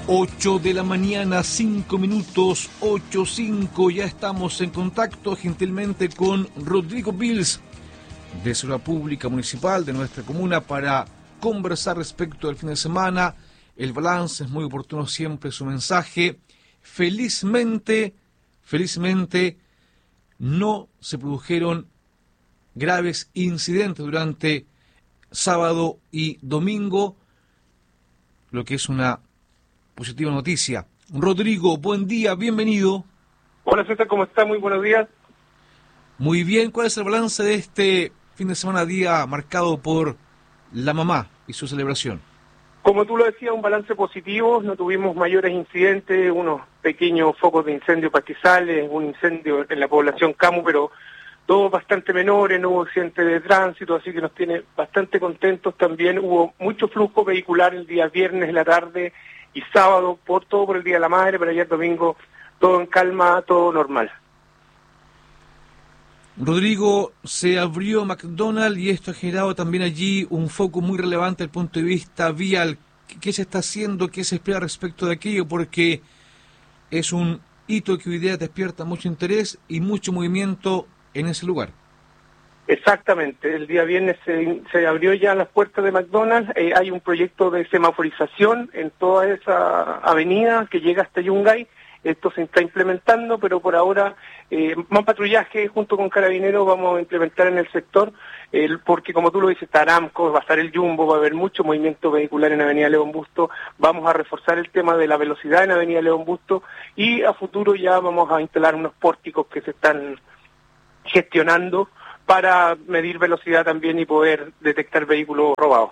8 de la mañana, 5 minutos, 8:05. Ya estamos en contacto gentilmente con Rodrigo Bills de Seguridad Pública Municipal de nuestra comuna para conversar respecto del fin de semana. El balance es muy oportuno siempre, su mensaje. Felizmente, no se produjeron graves incidentes durante sábado y domingo, lo que es una positiva noticia. Rodrigo, buen día, bienvenido. Hola César, ¿cómo está? Muy buenos días. Muy bien, ¿cuál es el balance de este fin de semana, día marcado por la mamá y su celebración? Como tú lo decías, un balance positivo, no tuvimos mayores incidentes, unos pequeños focos de incendio pastizales, un incendio en la población Camu, pero todos bastante menores, no hubo accidentes de tránsito, así que nos tiene bastante contentos. También hubo mucho flujo vehicular el día viernes, la tarde y sábado, por el Día de la Madre, pero ayer domingo todo en calma, todo normal. Rodrigo, se abrió McDonald's y esto ha generado también allí un foco muy relevante desde el punto de vista vial. ¿Qué se está haciendo? ¿Qué se espera respecto de aquello? Porque es un hito que hoy día despierta mucho interés y mucho movimiento en ese lugar. Exactamente, el día viernes se abrió ya las puertas de McDonald's, hay un proyecto de semaforización en toda esa avenida que llega hasta Yungay. Esto se está implementando, pero por ahora más patrullaje junto con Carabineros vamos a implementar en el sector, porque como tú lo dices, está Aramco, va a estar el Jumbo, va a haber mucho movimiento vehicular en Avenida León Busto, vamos a reforzar el tema de la velocidad en Avenida León Busto y a futuro ya vamos a instalar unos pórticos que se están gestionando para medir velocidad también y poder detectar vehículos robados.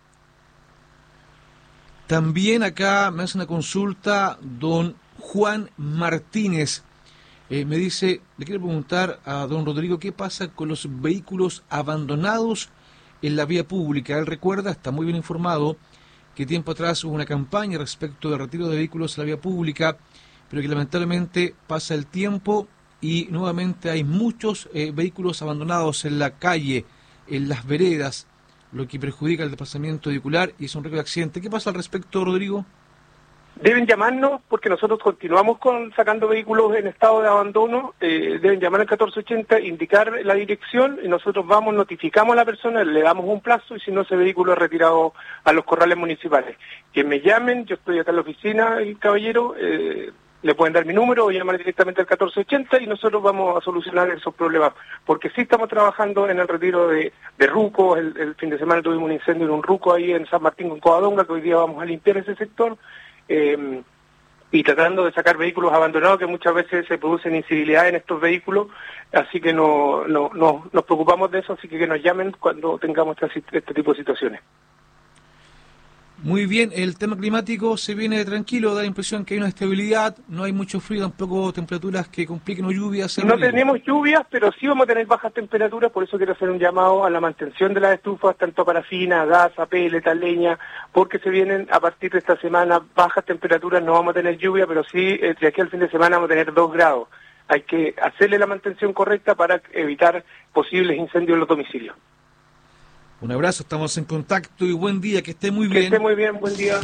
También acá me hace una consulta don Juan Martínez. Me dice, le quiero preguntar a don Rodrigo, ¿qué pasa con los vehículos abandonados en la vía pública? Él recuerda, está muy bien informado, que tiempo atrás hubo una campaña respecto del retiro de vehículos en la vía pública, pero que lamentablemente pasa el tiempo y nuevamente hay muchos vehículos abandonados en la calle, en las veredas, lo que perjudica el desplazamiento vehicular y es un riesgo de accidente. ¿Qué pasa al respecto, Rodrigo? Deben llamarnos porque nosotros continuamos sacando vehículos en estado de abandono, deben llamar al 1480, indicar la dirección y nosotros vamos, notificamos a la persona, le damos un plazo y si no ese vehículo es retirado a los corrales municipales. Que me llamen, yo estoy acá en la oficina, el caballero, le pueden dar mi número o llamar directamente al 1480 y nosotros vamos a solucionar esos problemas, porque sí estamos trabajando en el retiro de rucos. El fin de semana tuvimos un incendio en un ruco ahí en San Martín con Covadonga, que hoy día vamos a limpiar ese sector, y tratando de sacar vehículos abandonados, que muchas veces se producen incivilidad en estos vehículos, así que nos preocupamos de eso, así que nos llamen cuando tengamos este tipo de situaciones. Muy bien, el tema climático se viene tranquilo, da la impresión que hay una estabilidad, no hay mucho frío, tampoco temperaturas que compliquen o lluvias. No tenemos lluvias, pero sí vamos a tener bajas temperaturas, por eso quiero hacer un llamado a la mantención de las estufas, tanto a parafina, gas, a pellet, a leña, porque se vienen a partir de esta semana bajas temperaturas, no vamos a tener lluvia, pero sí de aquí al fin de semana vamos a tener 2 grados. Hay que hacerle la mantención correcta para evitar posibles incendios en los domicilios. Un abrazo, estamos en contacto y buen día, que esté muy bien. Que esté muy bien, buen día.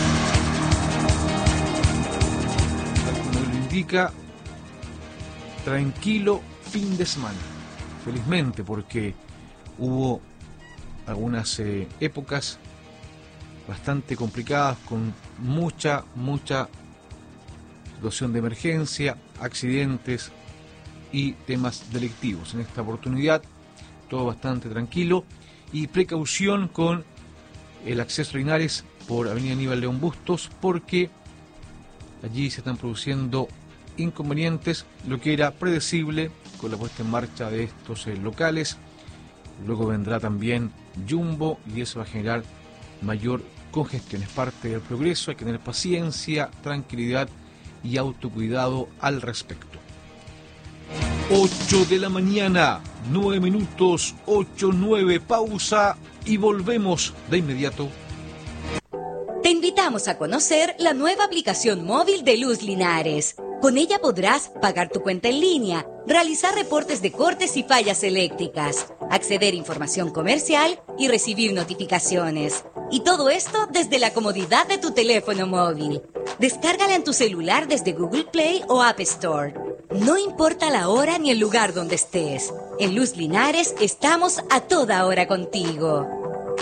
Como lo indica, tranquilo fin de semana. Felizmente, porque hubo algunas épocas bastante complicadas con mucha situación de emergencia, accidentes y temas delictivos. En esta oportunidad, todo bastante tranquilo. Y precaución con el acceso a Linares por Avenida Aníbal León Bustos, porque allí se están produciendo inconvenientes, lo que era predecible con la puesta en marcha de estos locales. Luego vendrá también Jumbo y eso va a generar mayor congestión. Es parte del progreso, hay que tener paciencia, tranquilidad y autocuidado al respecto. 8 de la mañana, 9 minutos, 8:09, pausa y volvemos de inmediato. Te invitamos a conocer la nueva aplicación móvil de Luz Linares. Con ella podrás pagar tu cuenta en línea, realizar reportes de cortes y fallas eléctricas, acceder a información comercial y recibir notificaciones. Y todo esto desde la comodidad de tu teléfono móvil. Descárgala en tu celular desde Google Play o App Store. No importa la hora ni el lugar donde estés. En Luz Linares estamos a toda hora contigo.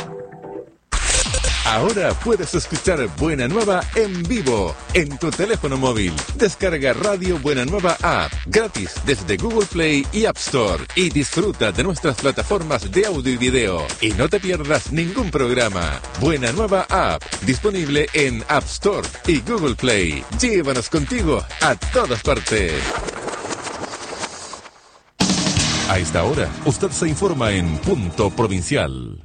Ahora puedes escuchar Buena Nueva en vivo en tu teléfono móvil. Descarga Radio Buena Nueva App gratis desde Google Play y App Store y disfruta de nuestras plataformas de audio y video. Y no te pierdas ningún programa. Buena Nueva App, disponible en App Store y Google Play. Llévanos contigo a todas partes. A esta hora, usted se informa en Punto Provincial.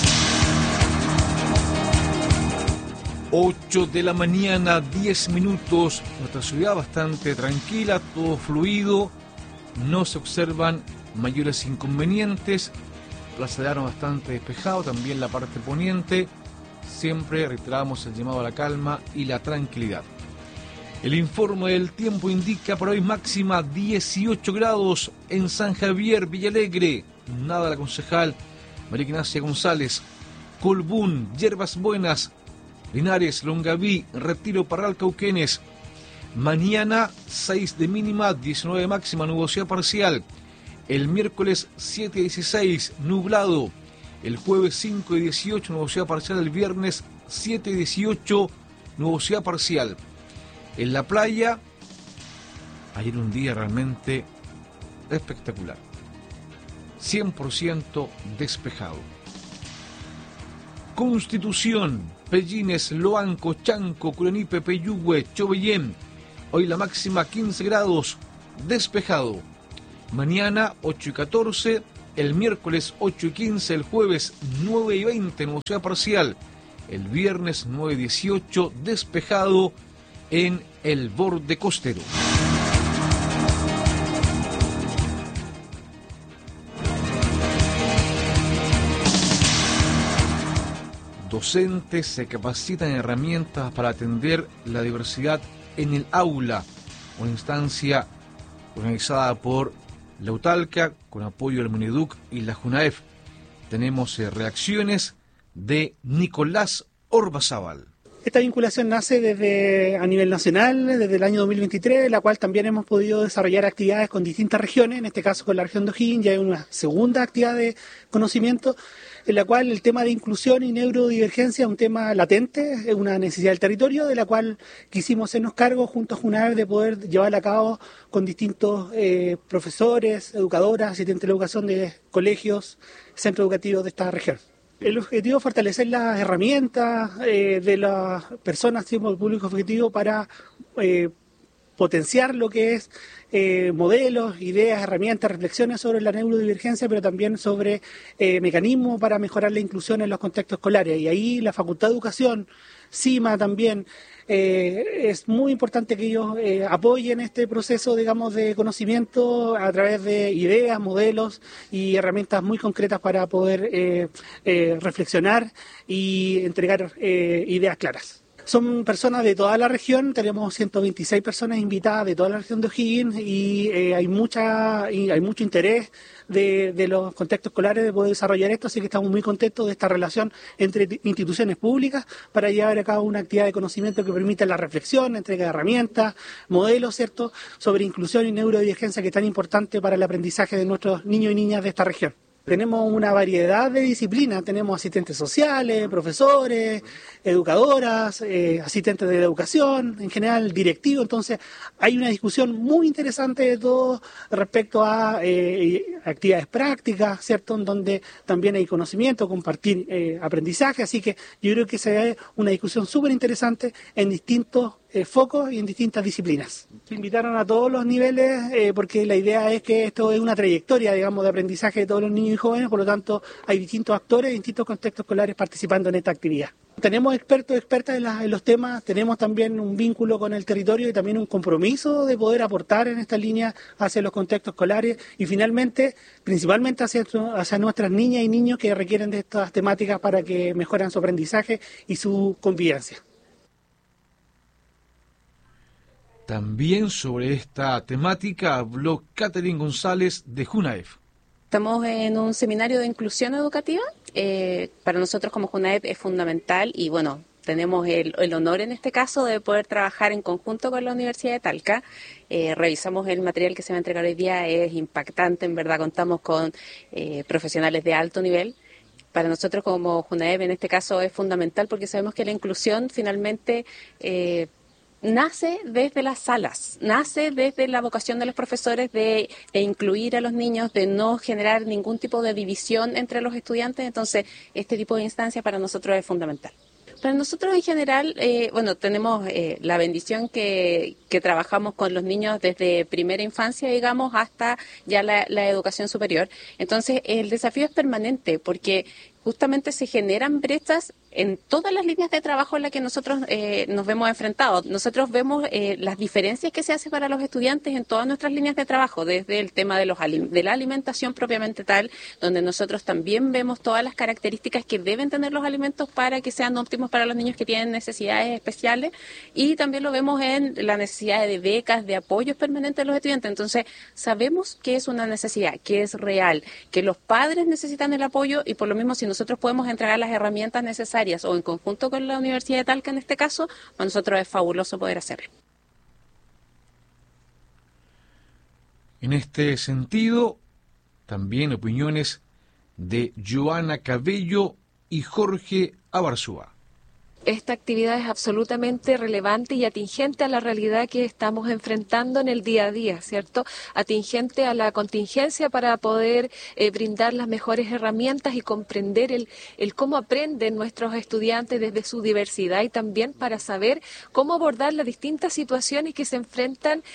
8 de la mañana, 10 minutos. Nuestra ciudad bastante tranquila, todo fluido. No se observan mayores inconvenientes. Plaza de Armas bastante despejado, también la parte poniente. Siempre reiteramos el llamado a la calma y la tranquilidad. El informe del tiempo indica para hoy máxima 18 grados en San Javier, Villalegre. Nada, la concejal María Ignacia González. Colbún, Yerbas Buenas, Linares, Longaví, Retiro, Parral, Cauquenes. Mañana 6 de mínima, 19 de máxima, nubosidad parcial. El miércoles 7 de 16, nublado. El jueves 5 de 18, nubosidad parcial. El viernes 7 de 18, nubosidad parcial. En la playa, ayer un día realmente espectacular. 100% despejado. Constitución, Pellines, Loanco, Chanco, Curanipe, Peyúgue, Chobellén. Hoy la máxima 15 grados, despejado. Mañana 8 y 14, el miércoles 8 y 15, el jueves 9 y 20, nubosidad parcial. El viernes 9 y 18, despejado en el borde costero. Docentes se capacitan en herramientas para atender la diversidad en el aula, una instancia organizada por la UTALCA con apoyo del MUNIDUC y la JUNAEF. Tenemos reacciones de Nicolás Orbazábal. Esta vinculación nace desde a nivel nacional, desde el año 2023, la cual también hemos podido desarrollar actividades con distintas regiones, en este caso con la región de O'Higgins. Ya hay una segunda actividad de conocimiento, en la cual el tema de inclusión y neurodivergencia es un tema latente, es una necesidad del territorio, de la cual quisimos hacernos cargo junto a JUNAEF de poder llevarla a cabo con distintos profesores, educadoras, asistentes de educación de colegios, centros educativos de esta región. El objetivo es fortalecer las herramientas de las personas, tipo el público objetivo, para potenciar lo que es modelos, ideas, herramientas, reflexiones sobre la neurodivergencia, pero también sobre mecanismos para mejorar la inclusión en los contextos escolares. Y ahí la Facultad de Educación, CIMA también, es muy importante que ellos apoyen este proceso, digamos, de conocimiento a través de ideas, modelos y herramientas muy concretas para poder reflexionar y entregar ideas claras. Son personas de toda la región, tenemos 126 personas invitadas de toda la región de O'Higgins y hay mucho interés de los contextos escolares de poder desarrollar esto, así que estamos muy contentos de esta relación entre instituciones públicas para llevar a cabo una actividad de conocimiento que permita la reflexión, entrega de herramientas, modelos, ¿cierto?, sobre inclusión y neurodivergencia, que es tan importante para el aprendizaje de nuestros niños y niñas de esta región. Tenemos una variedad de disciplinas, tenemos asistentes sociales, profesores, educadoras, asistentes de educación, en general directivos. Entonces hay una discusión muy interesante de todo respecto a actividades prácticas, ¿cierto?, en donde también hay conocimiento, compartir aprendizaje, así que yo creo que se ve una discusión súper interesante en distintos focos y en distintas disciplinas. Se invitaron a todos los niveles porque la idea es que esto es una trayectoria, digamos, de aprendizaje de todos los niños y jóvenes, por lo tanto hay distintos actores, distintos contextos escolares participando en esta actividad. Tenemos expertos y expertas en los temas, tenemos también un vínculo con el territorio y también un compromiso de poder aportar en esta línea hacia los contextos escolares y finalmente, principalmente hacia nuestras niñas y niños que requieren de estas temáticas para que mejoren su aprendizaje y su convivencia. También sobre esta temática habló Catherine González de JUNAEF. Estamos en un seminario de inclusión educativa. Para nosotros como JUNAEF es fundamental y bueno, tenemos el honor en este caso de poder trabajar en conjunto con la Universidad de Talca. Revisamos el material que se va a entregar hoy día, es impactante, en verdad contamos con profesionales de alto nivel. Para nosotros como Junaep en este caso es fundamental porque sabemos que la inclusión finalmente nace desde las salas, nace desde la vocación de los profesores de incluir a los niños, de no generar ningún tipo de división entre los estudiantes, entonces este tipo de instancia para nosotros es fundamental. Para nosotros en general, tenemos la bendición que trabajamos con los niños desde primera infancia, digamos, hasta ya la educación superior. Entonces el desafío es permanente porque justamente se generan brechas en todas las líneas de trabajo en las que nosotros nos vemos enfrentados. Nosotros vemos las diferencias que se hacen para los estudiantes en todas nuestras líneas de trabajo, desde el tema de la alimentación propiamente tal, donde nosotros también vemos todas las características que deben tener los alimentos para que sean óptimos para los niños que tienen necesidades especiales, y también lo vemos en la necesidad de becas, de apoyos permanentes de los estudiantes. Entonces, sabemos que es una necesidad, que es real, que los padres necesitan el apoyo, y por lo mismo, si nosotros podemos entregar las herramientas necesarias o en conjunto con la Universidad de Talca en este caso, para nosotros es fabuloso poder hacerlo. En este sentido, también opiniones de Joana Cabello y Jorge Abarzúa. Esta actividad es absolutamente relevante y atingente a la realidad que estamos enfrentando en el día a día, ¿cierto? Atingente a la contingencia para poder brindar las mejores herramientas y comprender el cómo aprenden nuestros estudiantes desde su diversidad, y también para saber cómo abordar las distintas situaciones que se enfrentan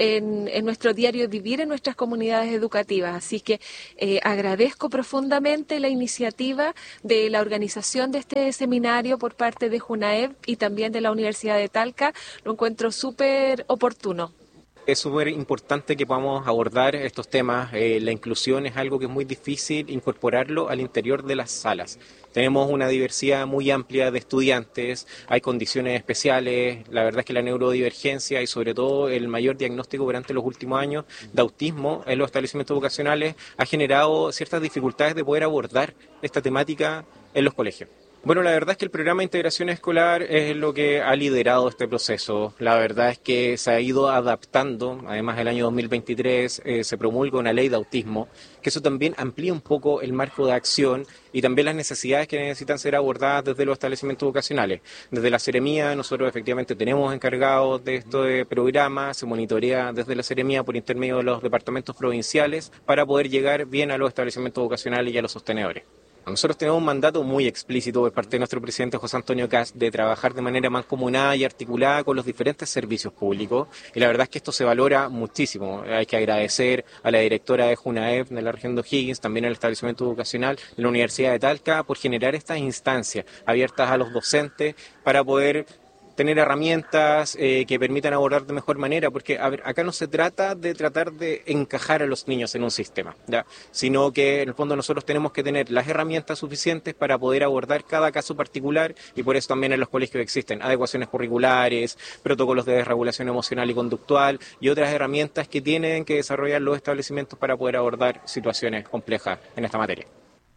en nuestro diario vivir en nuestras comunidades educativas. Así que agradezco profundamente la iniciativa de la organización de este seminario por parte de Junaep y también de la Universidad de Talca. Lo encuentro súper oportuno. Es súper importante que podamos abordar estos temas. La inclusión es algo que es muy difícil incorporarlo al interior de las salas. Tenemos una diversidad muy amplia de estudiantes, hay condiciones especiales, la verdad es que la neurodivergencia y sobre todo el mayor diagnóstico durante los últimos años de autismo en los establecimientos vocacionales ha generado ciertas dificultades de poder abordar esta temática en los colegios. Bueno, la verdad es que el programa de integración escolar es lo que ha liderado este proceso. La verdad es que se ha ido adaptando. Además, el año 2023 se promulga una ley de autismo, que eso también amplía un poco el marco de acción y también las necesidades que necesitan ser abordadas desde los establecimientos vocacionales. Desde la Seremía, nosotros efectivamente tenemos encargados de este programa, se monitorea desde la Seremía por intermedio de los departamentos provinciales para poder llegar bien a los establecimientos vocacionales y a los sostenedores. Nosotros tenemos un mandato muy explícito por parte de nuestro presidente José Antonio Kast de trabajar de manera mancomunada y articulada con los diferentes servicios públicos, y la verdad es que esto se valora muchísimo. Hay que agradecer a la directora de Junaep de la región de O'Higgins, también al establecimiento educacional de la Universidad de Talca, por generar estas instancias abiertas a los docentes para poder tener herramientas que permitan abordar de mejor manera, porque a ver, acá no se trata de tratar de encajar a los niños en un sistema, ¿ya? Sino que en el fondo nosotros tenemos que tener las herramientas suficientes para poder abordar cada caso particular, y por eso también en los colegios existen adecuaciones curriculares, protocolos de desregulación emocional y conductual y otras herramientas que tienen que desarrollar los establecimientos para poder abordar situaciones complejas en esta materia.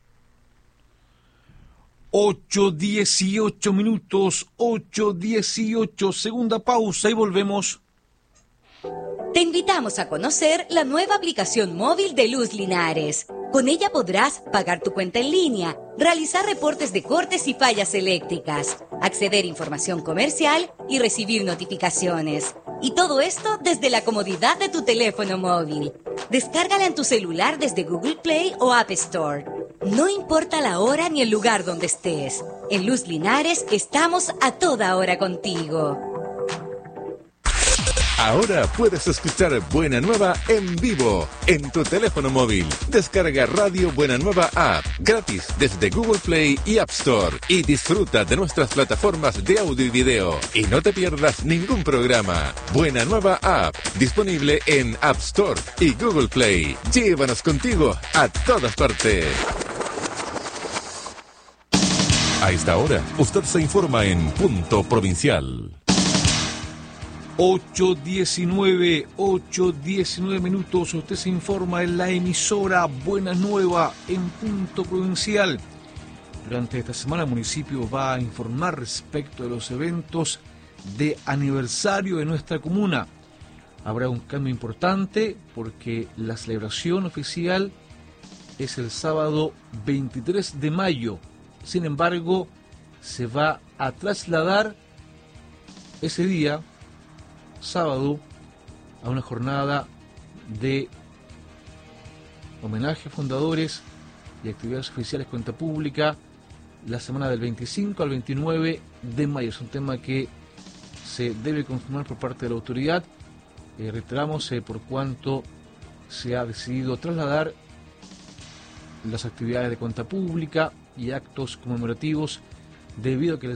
8:18 minutos, 8:18, segunda pausa y volvemos. Te invitamos a conocer la nueva aplicación móvil de Luz Linares. Con ella podrás pagar tu cuenta en línea, realizar reportes de cortes y fallas eléctricas, acceder a información comercial y recibir notificaciones. Y todo esto desde la comodidad de tu teléfono móvil. Descárgala en tu celular desde Google Play o App Store. No importa la hora ni el lugar donde estés. En Luz Linares estamos a toda hora contigo. Ahora puedes escuchar Buena Nueva en vivo en tu teléfono móvil. Descarga Radio Buena Nueva App gratis desde Google Play y App Store y disfruta de nuestras plataformas de audio y video. Y no te pierdas ningún programa. Buena Nueva App, disponible en App Store y Google Play. Llévanos contigo a todas partes. A esta hora, usted se informa en Punto Provincial. 8:19 minutos, usted se informa en la emisora Buena Nueva en Punto Provincial. Durante esta semana el municipio va a informar respecto de los eventos de aniversario de nuestra comuna. Habrá un cambio importante porque la celebración oficial es el sábado 23 de mayo. Sin embargo, se va a trasladar ese día, sábado, a una jornada de homenaje a fundadores y actividades oficiales cuenta pública la semana del 25 al 29 de mayo. Es un tema que se debe confirmar por parte de la autoridad. Reiteramos por cuanto se ha decidido trasladar las actividades de cuenta pública y actos conmemorativos debido a que el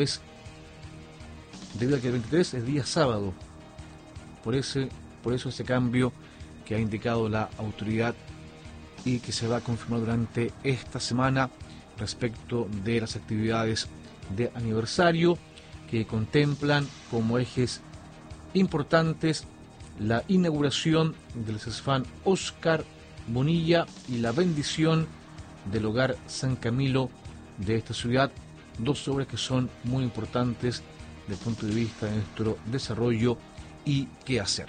23 es día sábado. Por eso ese cambio que ha indicado la autoridad y que se va a confirmar durante esta semana respecto de las actividades de aniversario que contemplan como ejes importantes la inauguración del CESFAN Oscar Bonilla y la bendición del Hogar San Camilo de esta ciudad, dos obras que son muy importantes desde el punto de vista de nuestro desarrollo y qué hacer.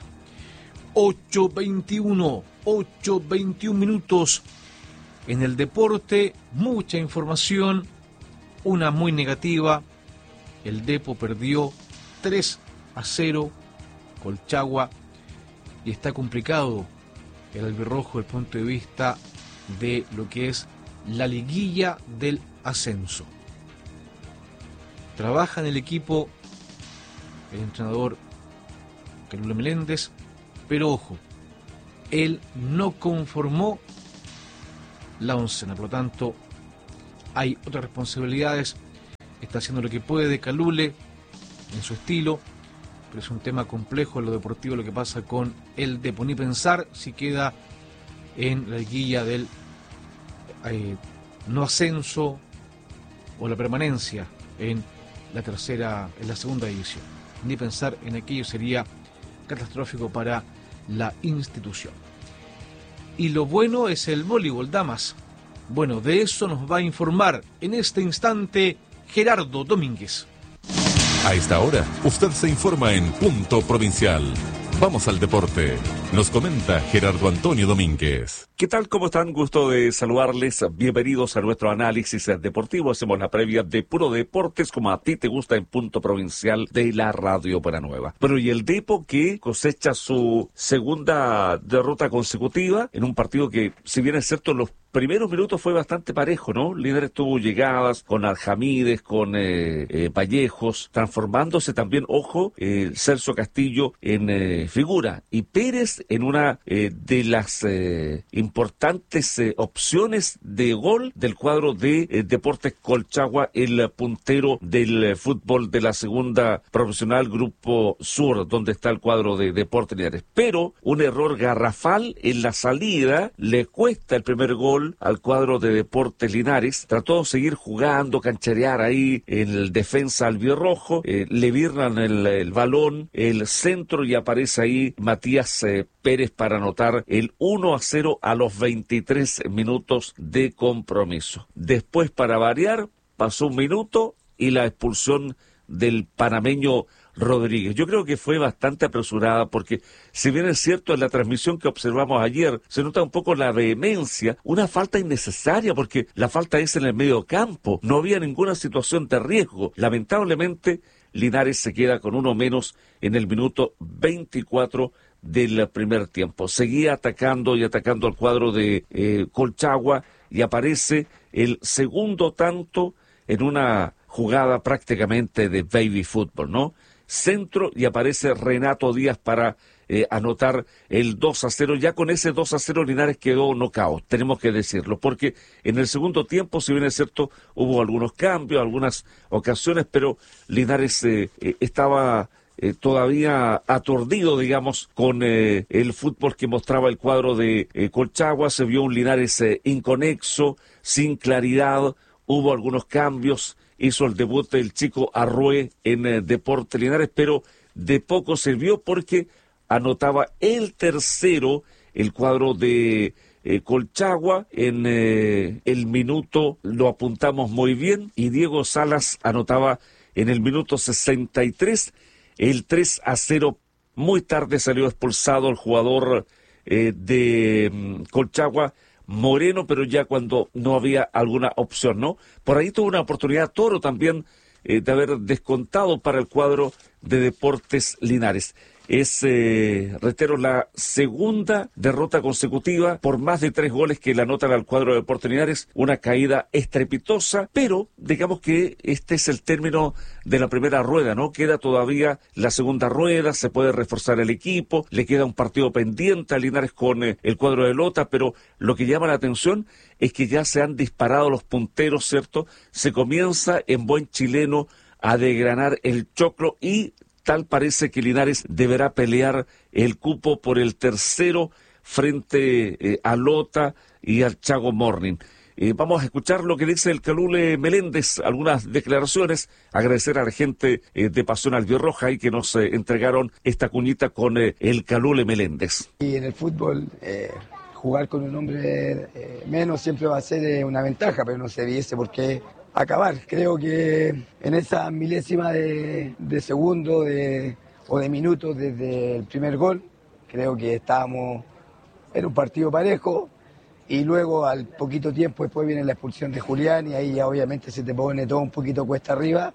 8:21 minutos. En el deporte, mucha información, una muy negativa. El Depo perdió 3-0 Colchagua y está complicado el albirrojo desde el punto de vista de lo que es la liguilla del ascenso. Trabaja en el equipo el entrenador Calulo Meléndez, pero ojo, él no conformó la oncena, por lo tanto hay otras responsabilidades. Está haciendo lo que puede Calule en su estilo, pero es un tema complejo en lo deportivo lo que pasa con el Depo. Ni pensar si queda en la liguilla del no ascenso o la permanencia en la segunda división. Ni pensar en aquello sería catastrófico para la institución. Y lo bueno es el voleibol, damas. Bueno, de eso nos va a informar en este instante Gerardo Domínguez. A esta hora, usted se informa en Punto Provincial. Vamos al deporte. Nos comenta Gerardo Antonio Domínguez. ¿Qué tal? ¿Cómo están? Gusto de saludarles. Bienvenidos a nuestro análisis deportivo. Hacemos la previa de Puro Deportes, como a ti te gusta, en Punto Provincial de la Radio Buena Nueva. Bueno, y el Depo que cosecha su segunda derrota consecutiva en un partido que, si bien es cierto, los primeros minutos fue bastante parejo, ¿no? Líderes tuvo llegadas con Aljamídez, con Vallejos, transformándose también, ojo, Celso Castillo en figura y Pérez en una de las importantes opciones de gol del cuadro de Deportes Colchagua, el puntero del fútbol de la segunda profesional Grupo Sur, donde está el cuadro de Deportes Linares. Pero un error garrafal en la salida le cuesta el primer gol al cuadro de Deportes Linares. Trató de seguir jugando, cancharear ahí en el defensa albirrojo, le virran el balón, el centro, y aparece ahí Matías Pérez para anotar el 1-0 a los 23 minutos de compromiso. Después, para variar, pasó un minuto y la expulsión del panameño Rodríguez. Yo creo que fue bastante apresurada porque, si bien es cierto, en la transmisión que observamos ayer se nota un poco la vehemencia, una falta innecesaria porque la falta es en el medio campo, no había ninguna situación de riesgo. Lamentablemente, Linares se queda con uno menos en el minuto 24 del primer tiempo. Seguía atacando y atacando al cuadro de Colchagua y aparece el segundo tanto en una jugada prácticamente de baby fútbol, ¿no? Centro y aparece Renato Díaz para anotar el 2-0. Ya con ese 2-0 Linares quedó knockout, tenemos que decirlo, porque en el segundo tiempo, si bien es cierto, hubo algunos cambios, algunas ocasiones, pero Linares estaba todavía aturdido, digamos, con el fútbol que mostraba el cuadro de Colchagua. Se vio un Linares inconexo, sin claridad, hubo algunos cambios. Hizo el debut el chico Arrué en Deportes Linares, pero de poco sirvió porque anotaba el tercero el cuadro de Colchagua. En el minuto lo apuntamos muy bien y Diego Salas anotaba en el minuto 63 el 3-0. Muy tarde salió expulsado el jugador de Colchagua, Moreno, pero ya cuando no había alguna opción, ¿no? Por ahí tuvo una oportunidad Toro también de haber descontado para el cuadro de Deportes Linares. Es, reitero, la segunda derrota consecutiva por más de 3 goles que le anotan al cuadro de Deportes Linares. Una caída estrepitosa, pero digamos que este es el término de la primera rueda, ¿no? Queda todavía la segunda rueda, se puede reforzar el equipo, le queda un partido pendiente a Linares con el cuadro de Lota, pero lo que llama la atención es que ya se han disparado los punteros, ¿cierto? Se comienza en buen chileno a desgranar el choclo y tal parece que Linares deberá pelear el cupo por el tercero frente a Lota y al Chago Morning. Vamos a escuchar lo que dice el Calule Meléndez, algunas declaraciones, agradecer a la gente de Pasión Albirroja y que nos entregaron esta cuñita con el Calule Meléndez. Y en el fútbol, jugar con un hombre menos siempre va a ser una ventaja, pero no se viese por qué acabar. Creo que en esa milésima de segundo o de minutos desde el primer gol, creo que estábamos en un partido parejo y luego al poquito tiempo después viene la expulsión de Julián y ahí ya obviamente se te pone todo un poquito cuesta arriba.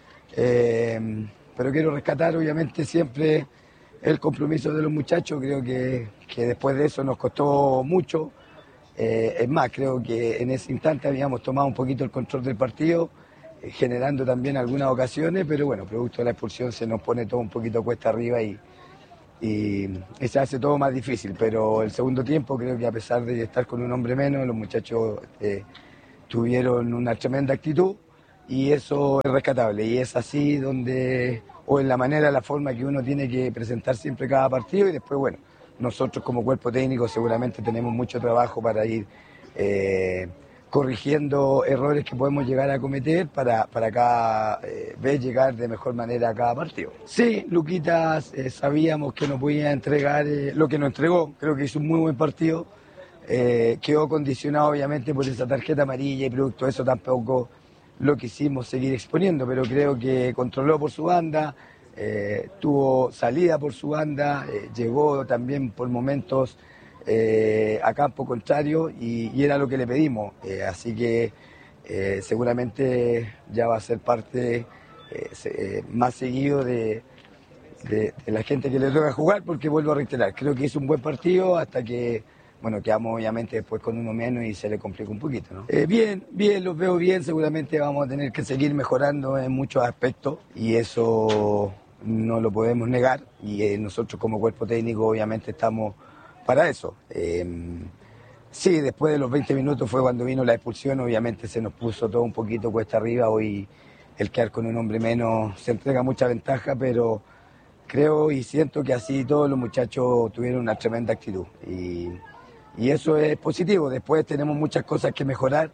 Pero quiero rescatar obviamente siempre el compromiso de los muchachos. Creo que después de eso nos costó mucho. Es más, creo que en ese instante habíamos tomado un poquito el control del partido, generando también algunas ocasiones, pero bueno, producto de la expulsión se nos pone todo un poquito cuesta arriba y se hace todo más difícil. Pero el segundo tiempo creo que a pesar de estar con un hombre menos, los muchachos tuvieron una tremenda actitud y eso es rescatable. Y es así o en la manera, la forma que uno tiene que presentar siempre cada partido y después, bueno, nosotros como cuerpo técnico seguramente tenemos mucho trabajo para ir corrigiendo errores que podemos llegar a cometer para cada vez llegar de mejor manera a cada partido. Sí, Luquitas sabíamos que nos podía entregar lo que nos entregó, creo que hizo un muy buen partido, quedó condicionado obviamente por esa tarjeta amarilla y producto de eso tampoco lo quisimos seguir exponiendo, pero creo que controló por su banda. Tuvo salida por su banda, llegó también por momentos a campo contrario y era lo que le pedimos, así que seguramente ya va a ser parte más seguido de la gente que le toca jugar, porque vuelvo a reiterar, creo que hizo un buen partido hasta que quedamos obviamente después con uno menos y se le complica un poquito, ¿no? Bien, los veo bien, seguramente vamos a tener que seguir mejorando en muchos aspectos y eso no lo podemos negar y nosotros como cuerpo técnico obviamente estamos para eso. Sí, después de los 20 minutos fue cuando vino la expulsión, obviamente se nos puso todo un poquito cuesta arriba, hoy el quedar con un hombre menos se entrega mucha ventaja, pero creo y siento que así todos los muchachos tuvieron una tremenda actitud y eso es positivo. Después tenemos muchas cosas que mejorar,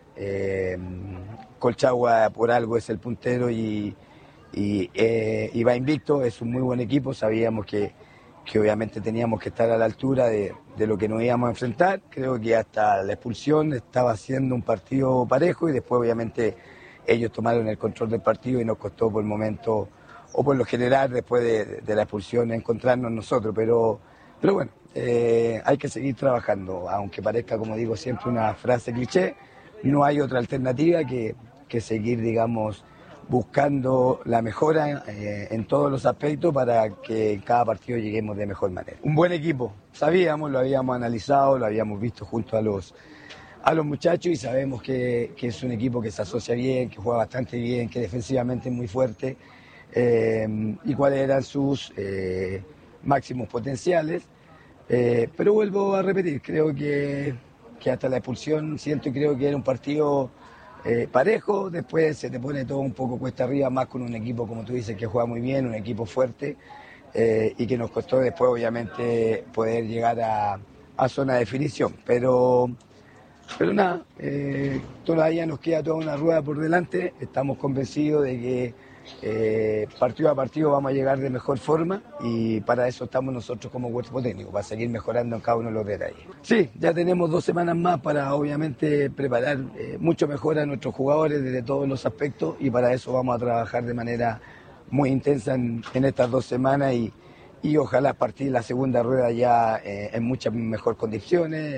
Colchagua por algo es el puntero y va invicto, es un muy buen equipo, sabíamos que obviamente teníamos que estar a la altura de lo que nos íbamos a enfrentar. Creo que hasta la expulsión estaba siendo un partido parejo y después obviamente ellos tomaron el control del partido y nos costó por el momento, o por lo general después de la expulsión, encontrarnos nosotros, pero bueno, hay que seguir trabajando, aunque parezca, como digo siempre, una frase cliché, no hay otra alternativa que seguir, digamos, buscando la mejora en todos los aspectos para que en cada partido lleguemos de mejor manera. Un buen equipo, sabíamos, lo habíamos analizado, lo habíamos visto junto a los muchachos y sabemos que es un equipo que se asocia bien, que juega bastante bien, que defensivamente es muy fuerte y cuáles eran sus máximos potenciales. Pero vuelvo a repetir, creo que hasta la expulsión siento y creo que era un partido parejo, después se te pone todo un poco cuesta arriba, más con un equipo, como tú dices, que juega muy bien, un equipo fuerte, y que nos costó después, obviamente, poder llegar a zona de definición. Pero nada, todavía nos queda toda una rueda por delante, estamos convencidos de partido a partido vamos a llegar de mejor forma y para eso estamos nosotros como cuerpo técnico, para seguir mejorando en cada uno de los detalles. Sí, ya tenemos 2 semanas más para obviamente preparar mucho mejor a nuestros jugadores desde todos los aspectos y para eso vamos a trabajar de manera muy intensa en estas 2 semanas y ojalá partir la segunda rueda ya en muchas mejor condiciones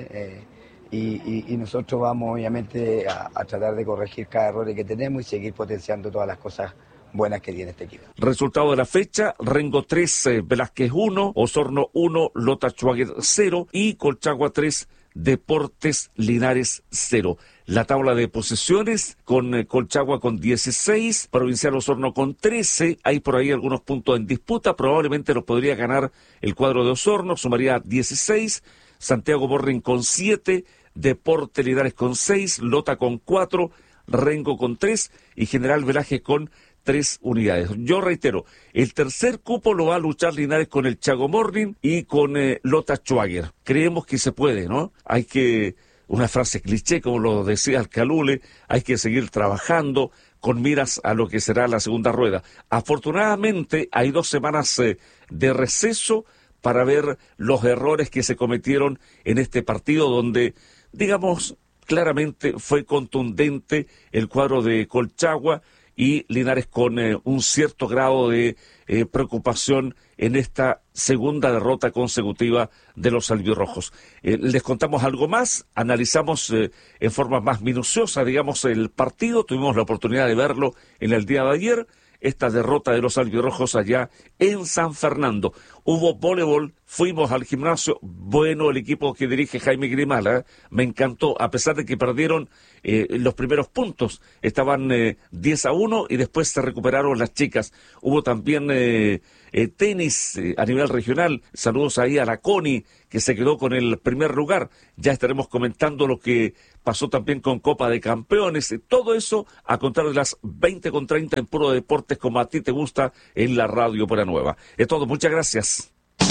y nosotros vamos obviamente a tratar de corregir cada error que tenemos y seguir potenciando todas las cosas buenas que tiene este equipo. Resultado de la fecha: Rengo 3, Velázquez 1, Osorno 1, Lota Schwager 0 y Colchagua 3, Deportes Linares 0. La tabla de posiciones con Colchagua con 16, Provincial Osorno con 13, hay por ahí algunos puntos en disputa, probablemente los podría ganar el cuadro de Osorno, sumaría 16, Santiago Borren con 7, Deportes Linares con 6, Lota con 4, Rengo con 3 y General Velázquez con 3 unidades. Yo reitero, el tercer cupo lo va a luchar Linares con el Chago Morning y con Lota Schwager. Creemos que se puede, ¿no? Hay que, una frase cliché, como lo decía el Calule, hay que seguir trabajando con miras a lo que será la segunda rueda. Afortunadamente, hay 2 semanas de receso para ver los errores que se cometieron en este partido donde, digamos, claramente fue contundente el cuadro de Colchagua y Linares con un cierto grado de preocupación en esta segunda derrota consecutiva de los albirrojos. Les contamos algo más, analizamos en forma más minuciosa, digamos, el partido, tuvimos la oportunidad de verlo en el día de ayer, esta derrota de los albirrojos allá en San Fernando. Hubo voleibol, fuimos al gimnasio, bueno el equipo que dirige Jaime Grimala, me encantó, a pesar de que perdieron los primeros puntos, estaban 10-1 y después se recuperaron las chicas. Hubo también tenis a nivel regional, saludos ahí a la Coni, que se quedó con el primer lugar, ya estaremos comentando lo que pasó también con Copa de Campeones, todo eso a contar de las 20:30 en Puro Deportes, como a ti te gusta, en la Radio Buena Nueva. Es todo, muchas gracias.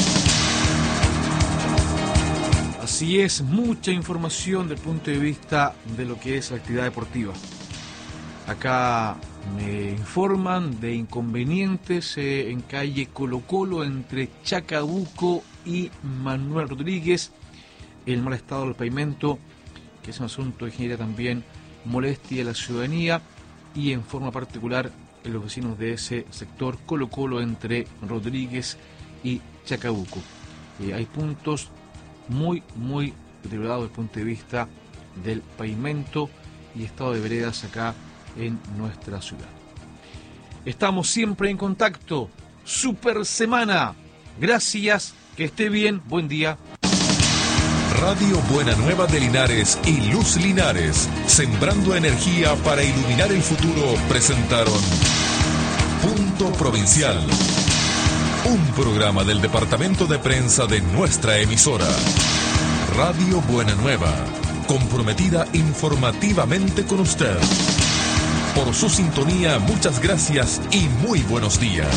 Así es, mucha información del punto de vista de lo que es la actividad deportiva. Acá me informan de inconvenientes en calle Colo Colo entre Chacabuco y Manuel Rodríguez. El mal estado del pavimento, que es un asunto que genera también molestia a la ciudadanía y en forma particular en los vecinos de ese sector Colo Colo entre Rodríguez y Chacabuco. Hay puntos muy deteriorados desde el punto de vista del pavimento y estado de veredas acá en nuestra ciudad. Estamos siempre en contacto. Super semana. Gracias, que esté bien, buen día. Radio Buena Nueva de Linares y Luz Linares, sembrando energía para iluminar el futuro, presentaron Punto Provincial, un programa del departamento de prensa de nuestra emisora. Radio Buena Nueva, comprometida informativamente con usted. Por su sintonía, muchas gracias y muy buenos días.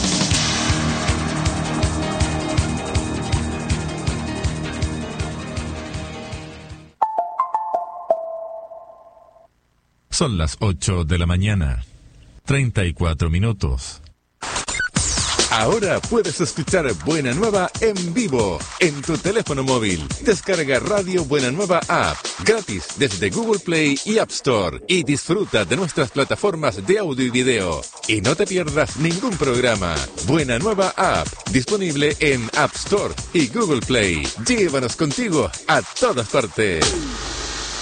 Son las 8 de la mañana, 34 minutos. Ahora puedes escuchar Buena Nueva en vivo en tu teléfono móvil. Descarga Radio Buena Nueva App gratis desde Google Play y App Store y disfruta de nuestras plataformas de audio y video. Y no te pierdas ningún programa. Buena Nueva App, disponible en App Store y Google Play. Llévanos contigo a todas partes.